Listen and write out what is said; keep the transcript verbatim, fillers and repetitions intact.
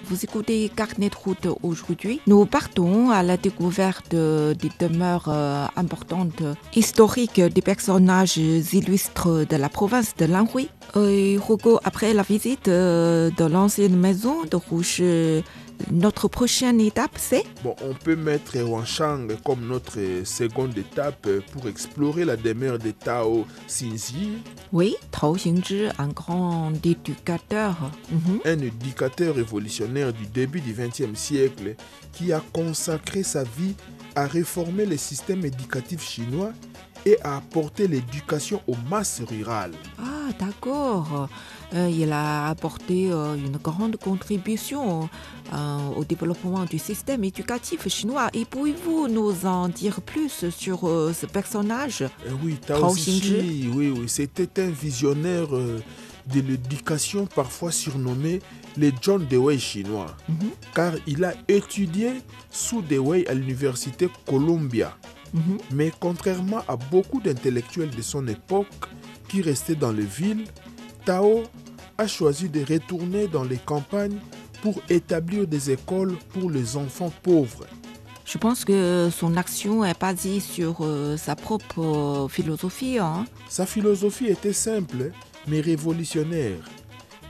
vous écoutez Carnet de route aujourd'hui. Nous partons à la découverte des demeures euh, importantes, historiques des personnages illustres de la province de l'Anhui. Euh, Hugo, après la visite euh, de l'ancienne maison de Rouge, notre prochaine étape, c'est Bon, on peut mettre Wanshang comme notre seconde étape pour explorer la demeure de Tao Xinji. Oui, Tao Xingzhi, un grand éducateur. Mhm. Un éducateur révolutionnaire du début du vingtième siècle qui a consacré sa vie à réformer le système éducatif chinois et à apporter l'éducation aux masses rurales. Ah, d'accord. Euh, il a apporté euh, une grande contribution euh, au développement du système éducatif chinois. Et pouvez-vous nous en dire plus sur euh, ce personnage? Eh oui, Tao Tao Xinji, Xingzhi. oui, oui, c'était un visionnaire euh, de l'éducation parfois surnommé le John Dewey chinois, Mhm, car il a étudié sous Dewey à l'université Columbia. mhm. Mais contrairement à beaucoup d'intellectuels de son époque qui restaient dans les villes, Tao a choisi de retourner dans les campagnes pour établir des écoles pour les enfants pauvres. Je pense que son action est basée sur euh, sa propre euh, philosophie. Hein. Sa philosophie était simple mais révolutionnaire.